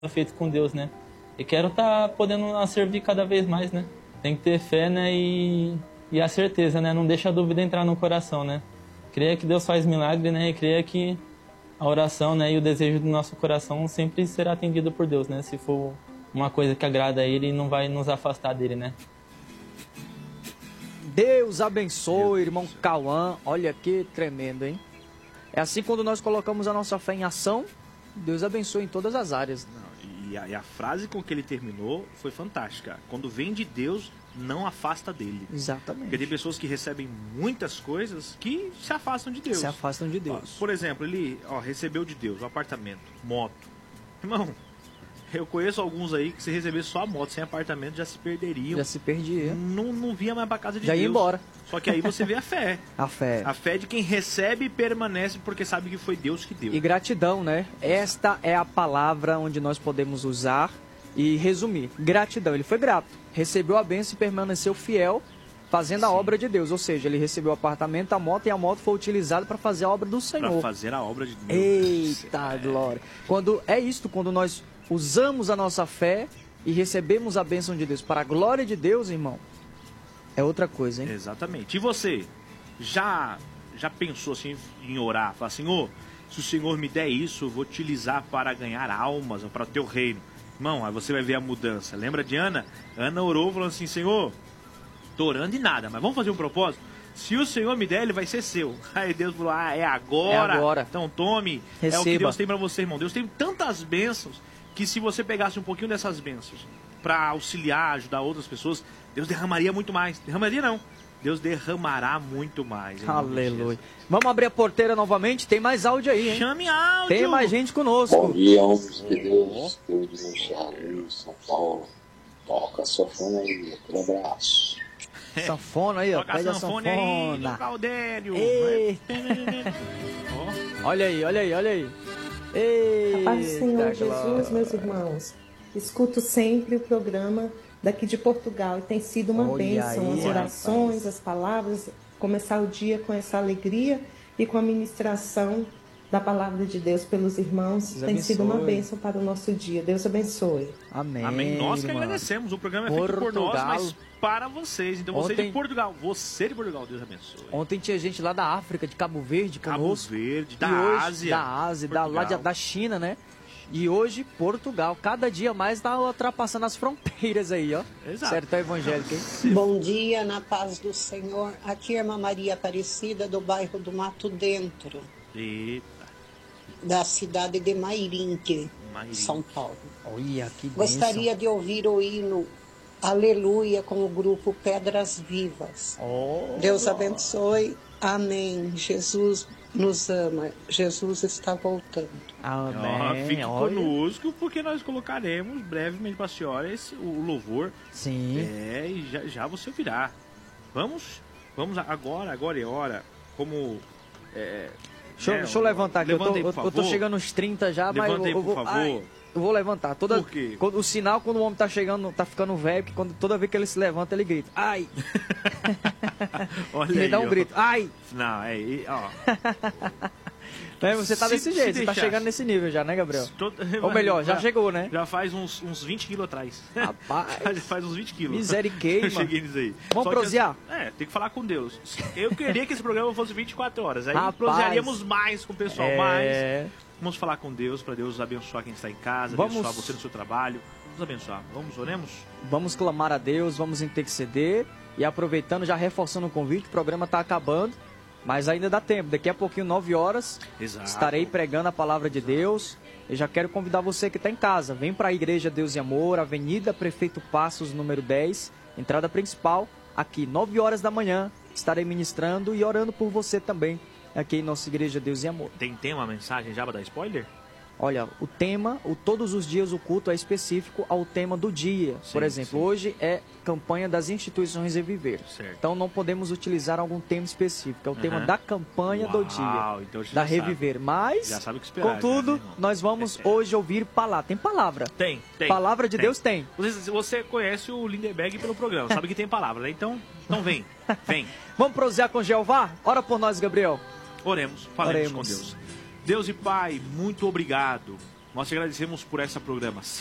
feito com Deus, né? E quero estar podendo servir cada vez mais, né? Tem que ter fé, né? E a certeza, né? Não deixa a dúvida entrar no coração, né? Creia que Deus faz milagre, né? E creia que a oração, né? E o desejo do nosso coração sempre será atendido por Deus, né? Se for uma coisa que agrada a Ele e não vai nos afastar dele, né? Deus abençoe, irmão Cauã. Olha que tremendo, hein? É assim quando nós colocamos a nossa fé em ação, Deus abençoe em todas as áreas. Não, e a frase com que ele terminou foi fantástica. Quando vem de Deus, não afasta dele. Exatamente. Porque tem pessoas que recebem muitas coisas que se afastam de Deus. Se afastam de Deus. Por exemplo, ele recebeu de Deus um apartamento, moto. Irmão, eu conheço alguns aí que se receber só a moto, sem apartamento, já se perderiam. Já se perdia. Não vinha mais pra casa de já Deus. Já ia embora. Só que aí você vê a fé. A fé. A fé de quem recebe e permanece porque sabe que foi Deus que deu. E gratidão, né? Esta é a palavra onde nós podemos usar e resumir. Gratidão. Ele foi grato. Recebeu a bênção e permaneceu fiel fazendo a obra de Deus. Ou seja, ele recebeu o apartamento, a moto, e a moto foi utilizada para fazer a obra do Senhor. Para fazer a obra de Deus. Eita, glória. Quando nós usamos a nossa fé e recebemos a bênção de Deus para a glória de Deus, irmão, é outra coisa, hein? Exatamente. E você, já pensou assim em orar? Falar, Senhor, se o Senhor me der isso, eu vou utilizar para ganhar almas, para o teu reino. Irmão, aí você vai ver a mudança. Lembra de Ana? Ana orou falando assim, Senhor, tô orando e nada, mas vamos fazer um propósito? Se o Senhor me der, ele vai ser seu. Aí Deus falou, é agora. É agora. Então tome. Receba. É o que Deus tem para você, irmão. Deus tem tantas bênçãos que se você pegasse um pouquinho dessas bênçãos para auxiliar, ajudar outras pessoas, Deus derramaria muito mais. Derramaria não. Deus derramará muito mais. Aleluia. Vamos abrir a porteira novamente? Tem mais áudio aí, hein? Chame áudio. Tem mais gente conosco. Bom dia, homens de Deus. Deus de Monte São Paulo. Toca a sanfona aí. Aquele abraço. Sanfona aí, ó. Toca a sanfona aí, do Caldério. Olha aí, olha aí, olha aí. A paz do Senhor Jesus, meus irmãos. Escuto sempre o programa daqui de Portugal e tem sido uma bênção. As orações, as palavras, começar o dia com essa alegria e com a ministração da palavra de Deus pelos irmãos. Tem sido uma bênção para o nosso dia. Deus abençoe. Amém. Amém. Nós que agradecemos. O programa é feito por nós, mas para vocês. Então você de Portugal, Deus abençoe. Ontem tinha gente lá da África, de Cabo Verde conosco. Cabo Verde, da Ásia. Da China, né? E hoje, Portugal, cada dia mais está ultrapassando as fronteiras aí, ó. Exato. Certo, evangélico, hein? Bom dia, na paz do Senhor. Aqui é a irmã Maria Aparecida, do bairro do Mato Dentro. Eita. Da cidade de Mairinque, São Paulo. Olha, que bênção. Gostaria de ouvir o hino Aleluia com o grupo Pedras Vivas. Deus abençoe. Amém. Jesus nos ama. Jesus está voltando. Amém. Fique conosco, porque nós colocaremos brevemente para a senhora o louvor. Sim. E já você ouvirá. Vamos agora é hora. Como... Deixa eu levantar aqui. Eu tô chegando nos 30 já, mas eu vou... por favor. Eu vou levantar. Por quê? O sinal quando o homem tá chegando, tá ficando velho, que toda vez que ele se levanta, ele grita. Ai! Olha ele aí, dá um grito. Ai! Não, ó. Você tá desse jeito, você tá chegando nesse nível já, né, Gabriel? Ou melhor, já chegou, né? Já faz uns 20 quilos atrás. Rapaz! Já faz uns 20 quilos. Misericórdia. Eu cheguei nisso aí. Vamos prosear? Tem que falar com Deus. Eu queria que esse programa fosse 24 horas. Aí prosearíamos mais com o pessoal, mas... Vamos falar com Deus, para Deus abençoar quem está em casa, abençoar você no seu trabalho. Vamos abençoar. Oremos? Vamos clamar a Deus, vamos interceder. E aproveitando, já reforçando o convite, o programa está acabando, mas ainda dá tempo. Daqui a pouquinho, 9 horas, estarei pregando a palavra de Deus. Eu já quero convidar você que está em casa. Vem para a Igreja Deus e Amor, Avenida Prefeito Passos, número 10, entrada principal. Aqui, 9 horas da manhã, estarei ministrando e orando por você também. Aqui em nossa Igreja Deus e Amor. Tem tema, mensagem já para dar spoiler? Olha, o tema, todos os dias o culto é específico ao tema do dia. Sim, por exemplo, hoje é campanha das instituições Reviver. Certo. Então não podemos utilizar algum tema específico. É o tema da campanha do dia, então da Reviver. Mas, já sabe o que esperar, contudo, nós vamos hoje ouvir palavra. Tem palavra? Tem. Palavra de Deus tem. Você conhece o Lindenberg pelo programa, sabe que tem palavra, né? Então vem. Vamos prosear com Jeová? Ora por nós, Gabriel. Oremos, falemos com Deus. Deus e Pai, muito obrigado Nós te agradecemos por essa programação.